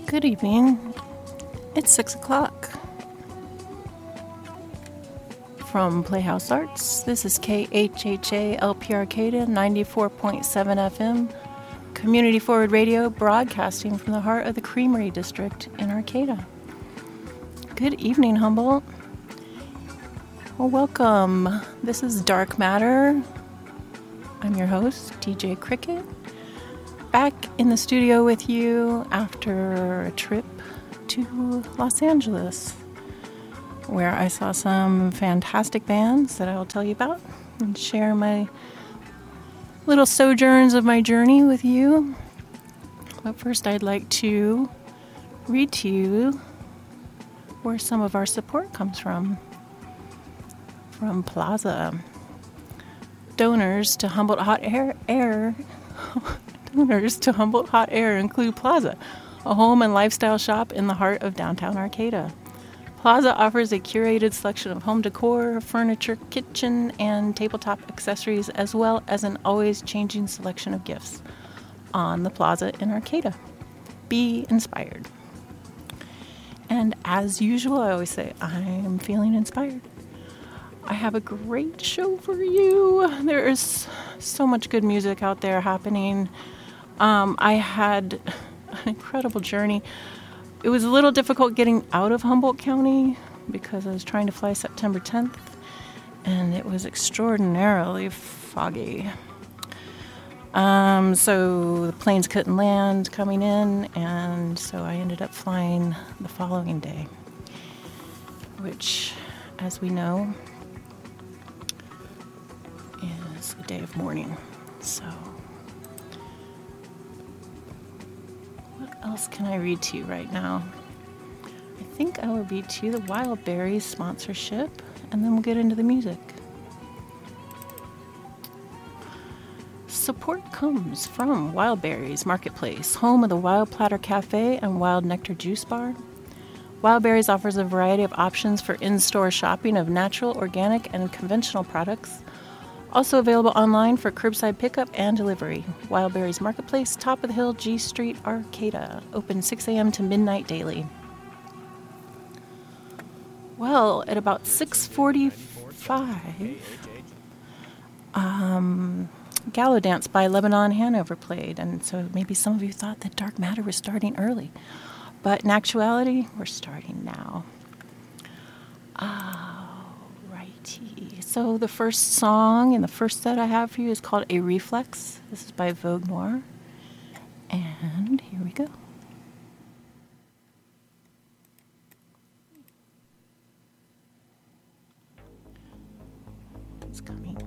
Good evening. It's 6 o'clock. From Playhouse Arts, this is KHHA LP Arcata 94.7 FM, Community Forward Radio, broadcasting from the heart of the Creamery District in Arcata. Good evening, Humboldt. Well, welcome. This is Dark Matter. I'm your host, DJ Cricket, back in the studio with you after a trip to Los Angeles, where I saw some fantastic bands that I will tell you about and share my little sojourns of my journey with you. But first, I'd like to read to you where some of our support comes from Plaza. Donors to Humboldt Hot Air include Plaza, a home and lifestyle shop in the heart of downtown Arcata. Plaza offers a curated selection of home decor, furniture, kitchen, and tabletop accessories, as well as an always-changing selection of gifts on the Plaza in Arcata. Be inspired. And as usual, I always say, I'm feeling inspired. I have a great show for you. There is so much good music out there happening. I had an incredible journey. It was a little difficult getting out of Humboldt County because I was trying to fly September 10th, and it was extraordinarily foggy. So the planes couldn't land coming in, and so I ended up flying the following day, which, as we know, is the day of mourning. So what else can I read to you right now? I think I will read to you the Wild Berries sponsorship, and then we'll get into the music. Support comes from Wild Berries Marketplace, home of the Wild Platter Cafe and Wild Nectar Juice Bar. Wild Berries offers a variety of options for in-store shopping of natural, organic, and conventional products. Also available online for curbside pickup and delivery. Wild Berries Marketplace, top of the hill, G Street, Arcata. Open 6 a.m. to midnight daily. Well, at about 6:45, Gallo Dance by Lebanon Hanover played, and so maybe some of you thought that Dark Matter was starting early. But in actuality, we're starting now. So the first song in the first set I have for you is called A Reflex. This is by Vogue Noir. And here we go. It's coming.